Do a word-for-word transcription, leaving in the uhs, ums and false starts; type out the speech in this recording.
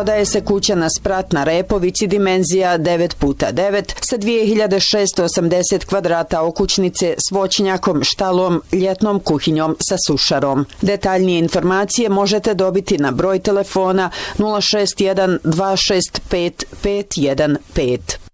Prodaje se kuća na sprat na Repovici dimenzija devet puta devet sa dvije hiljade šessto osamdeset kvadrata okućnice s voćnjakom, štalom, ljetnom kuhinjom sa sušarom. Detaljnije informacije možete dobiti na broj telefona nula šest jedan dva šest pet pet jedan pet.